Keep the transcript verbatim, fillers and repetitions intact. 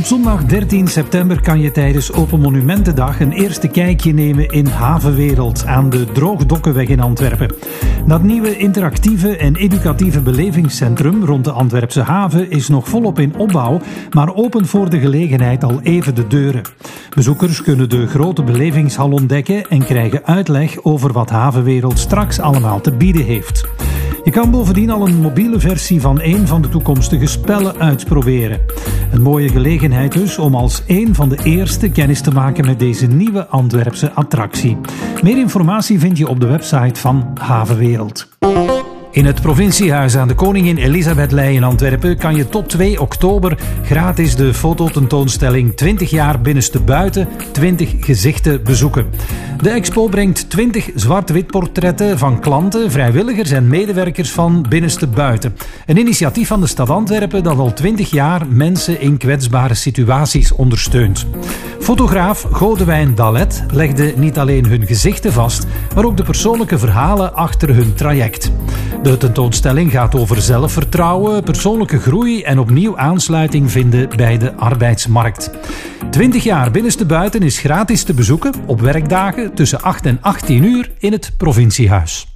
Op zondag dertien september kan je tijdens Open Monumentendag een eerste kijkje nemen in Havenwereld aan de Droogdokkenweg in Antwerpen. Dat nieuwe interactieve en educatieve belevingscentrum rond de Antwerpse haven is nog volop in opbouw, maar opent voor de gelegenheid al even de deuren. Bezoekers kunnen de grote belevingshal ontdekken en krijgen uitleg over wat Havenwereld straks allemaal te bieden heeft. Je kan bovendien al een mobiele versie van een van de toekomstige spellen uitproberen. Een mooie gelegenheid dus om als een van de eerste kennis te maken met deze nieuwe Antwerpse attractie. Meer informatie vind je op de website van Havenwereld. In het provinciehuis aan de Koningin Elisabethlei in Antwerpen kan je tot twee oktober gratis de fototentoonstelling twintig jaar binnenstebuiten, twintig gezichten bezoeken. De expo brengt twintig zwart-wit portretten van klanten, vrijwilligers en medewerkers van Binnenstebuiten. Een initiatief van de stad Antwerpen dat al twintig jaar mensen in kwetsbare situaties ondersteunt. Fotograaf Godewijn Dalet legde niet alleen hun gezichten vast, maar ook de persoonlijke verhalen achter hun traject. De tentoonstelling gaat over zelfvertrouwen, persoonlijke groei en opnieuw aansluiting vinden bij de arbeidsmarkt. twintig jaar Binnenstebuiten is gratis te bezoeken op werkdagen tussen acht en achttien uur in het provinciehuis.